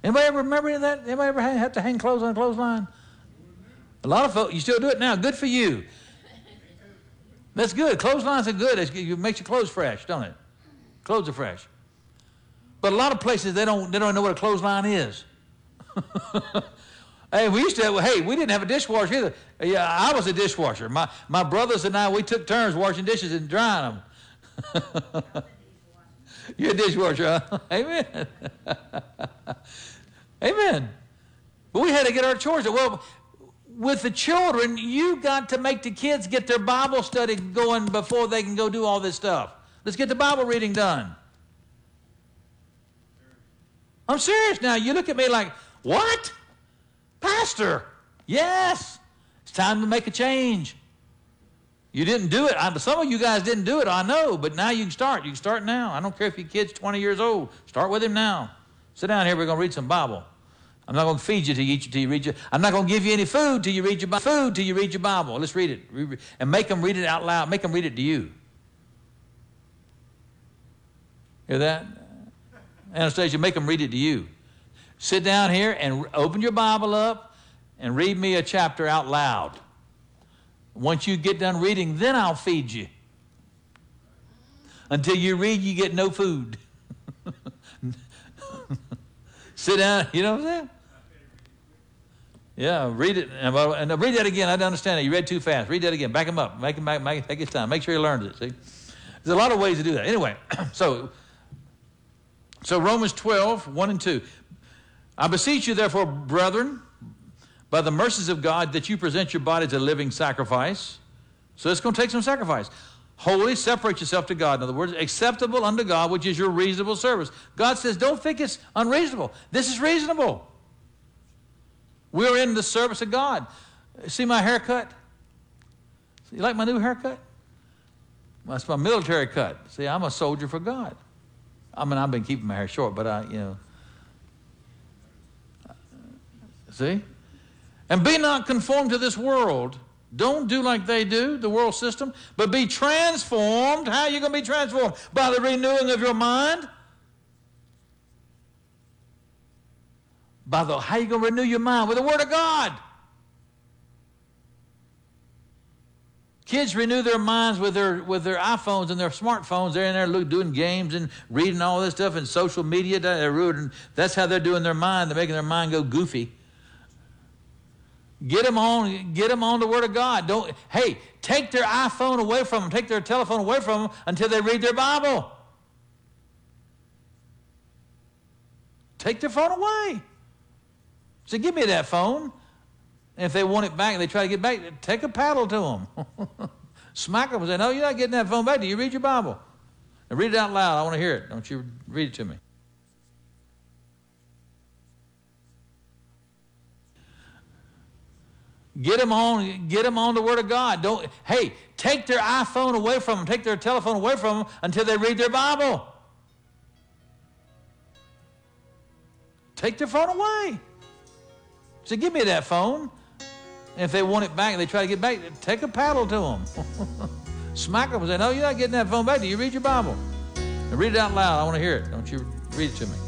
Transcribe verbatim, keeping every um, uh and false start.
Anybody ever remember any of that? Anybody ever have to hang clothes on a clothesline? A lot of folks, you still do it now. Good for you. That's good. Clotheslines are good. It makes your clothes fresh, don't it? Clothes are fresh. But a lot of places, they don't, they don't know what a clothesline is. Hey, we used to have, hey, we didn't have a dishwasher either. Yeah, I was a dishwasher. My, my brothers and I, we took turns washing dishes and drying them. You're a dishwasher, huh? Amen. Amen. But we had to get our chores. Well, with the children, you got to make the kids get their Bible study going before they can go do all this stuff. Let's get the Bible reading done. I'm serious now. You look at me like, what? Pastor? Yes. It's time to make a change. You didn't do it. I, some of you guys didn't do it, I know, but now you can start. You can start now. I don't care if your kid's twenty years old. Start with him now. Sit down here. We're going to read some Bible. I'm not going to feed you till you eat till you read your. I'm not going to give you any food till you read your food till you read your Bible. Let's read it and make them read it out loud. Make them read it to you. Hear that, Anastasia? Make them read it to you. Sit down here and open your Bible up and read me a chapter out loud. Once you get done reading, then I'll feed you. Until you read, you get no food. Sit down, you know what I'm saying? Yeah, read it. And read that again. I don't understand it. You read too fast. Read that again. Back him up. Make him back, make, take his time. Make sure he learns it, see? There's a lot of ways to do that. Anyway, so, so Romans twelve, one and two. I beseech you, therefore, brethren, by the mercies of God, that you present your body as a living sacrifice. So it's going to take some sacrifice. Holy, separate yourself to God. In other words, acceptable unto God, which is your reasonable service. God says, don't think it's unreasonable. This is reasonable. We're in the service of God. See my haircut? You like my new haircut? That's my military cut. See, I'm a soldier for God. I mean, I've been keeping my hair short, but I, you know. See? And be not conformed to this world. Don't do like they do, the world system, but be transformed. How are you going to be transformed? By the renewing of your mind. By the, how are you going to renew your mind? With the Word of God. Kids renew their minds with their, with their iPhones and their smartphones. They're in there doing games and reading all this stuff and social media. They're, that's how they're doing their mind. They're making their mind go goofy. Get them on, get them on the Word of God. Don't, hey, take their iPhone away from them. Take their telephone away from them until they read their Bible. Take their phone away. Say, give me that phone. And if they want it back and they try to get back, take a paddle to them. Smack them and say, no, you're not getting that phone back. Do you read your Bible? And read it out loud. I want to hear it. Don't you read it to me. Get them on, get them on the Word of God. Don't, hey, take their iPhone away from them. Take their telephone away from them until they read their Bible. Take their phone away. Say, give me that phone. And if they want it back and they try to get back, take a paddle to them. Smack them and say, no, you're not getting that phone back. Do you read your Bible? And read it out loud. I want to hear it. Don't you read it to me.